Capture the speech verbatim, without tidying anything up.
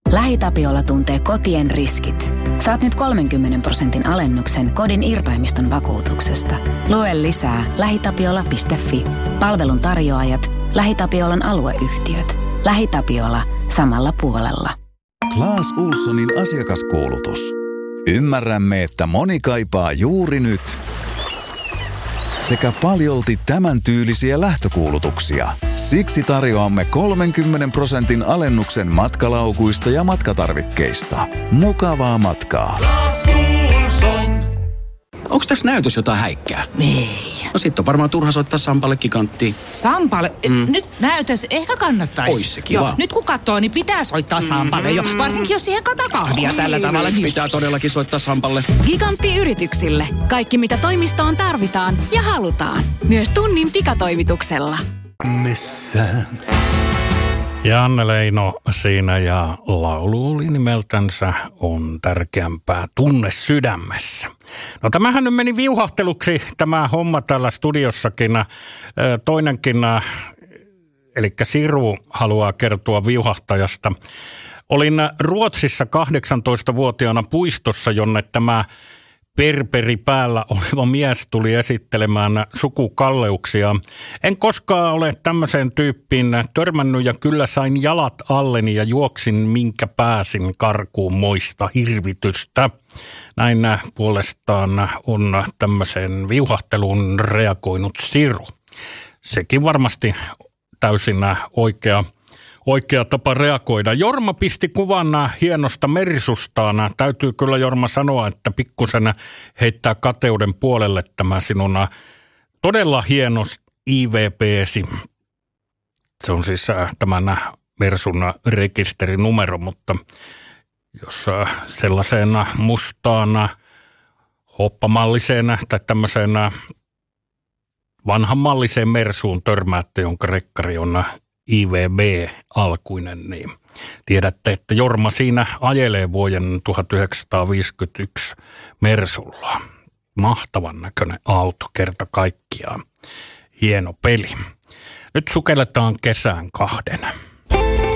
LähiTapiola tuntee kotien riskit. Saat nyt kolmenkymmenen prosentin alennuksen kodin irtaimiston vakuutuksesta. Lue lisää lähitapiola piste fi. Palvelun tarjoajat, LähiTapiolan alueyhtiöt. LähiTapiola samalla puolella. Claes Ohlsonin asiakaskuulutus. Ymmärrämme, että moni kaipaa juuri nyt sekä paljolti tämän tyylisiä lähtökuulutuksia. Siksi tarjoamme kolmenkymmenen prosentin alennuksen matkalaukuista ja matkatarvikkeista. Mukavaa matkaa. Claes Ohlson. Onks tässä näytös jotain häikkää? Ei. No sit on varmaan turha soittaa Sampalle Giganttiin. Sampalle? Mm. Nyt näytös ehkä kannattaisi. Ois se kiva. Joo, nyt kun katsoo, niin pitää soittaa Sampalle jo. Varsinkin jos siihen kataa kahvia tällä tavalla. Niin... Pitää todellakin soittaa Sampalle. Gigantti yrityksille. Kaikki mitä toimistoon tarvitaan ja halutaan. Myös tunnin pikatoimituksella. Missään. Ja Anne Leino siinä ja laulu oli nimeltänsä On tärkeämpää tunne sydämessä. No tämähän nyt meni viuhahteluksi tämä homma täällä studiossakin. Toinenkin, eli Siru haluaa kertoa viuhahtajasta. Olin Ruotsissa kahdeksantoistavuotiaana puistossa, jonne tämä perperi päällä oleva mies tuli esittelemään sukukalleuksia. En koskaan ole tämmöiseen tyyppiin törmännyt ja kyllä sain jalat alleni ja juoksin minkä pääsin karkuun moista hirvitystä. Näin puolestaan on tämmöiseen viuhahteluun reagoinut Siru. Sekin varmasti täysin oikea Oikea tapa reagoida. Jorma pisti kuvan hienosta mersustaan. Täytyy kyllä Jorma sanoa, että pikkusen heittää kateuden puolelle tämä sinun todella hieno I V P:si. Se on siis tämän Mersun rekisterinumero, mutta jos sellaiseen mustaan hoppamalliseen tai tämmöiseen vanhanmalliseen Mersuun törmäätte, jonka rekkari on I V B-alkuinen, niin tiedätte, että Jorma siinä ajelee vuoden tuhatyhdeksänsataaviisikymmentäyksi Mersulla. Mahtavan näköinen auto kerta kaikkiaan. Hieno peli. Nyt sukelletaan kesään kahden.